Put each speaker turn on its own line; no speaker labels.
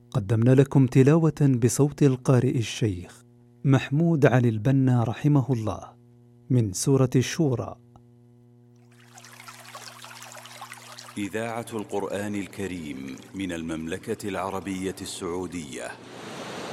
قدمنا لكم تلاوة بصوت القارئ الشيخ محمود علي البنا رحمه الله من سورة الشورى.
إذاعة القرآن الكريم من المملكة العربية السعودية.